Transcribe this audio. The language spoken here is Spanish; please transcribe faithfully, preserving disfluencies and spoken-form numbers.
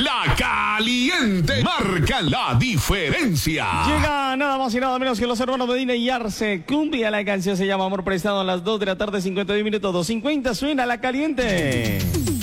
La Caliente marca la diferencia. Llega nada más y nada menos que los hermanos Medina y Arce. Cumbia, la canción se llama Amor Prestado a las dos de la tarde, cincuenta y dos minutos, dos cincuenta, suena La Caliente.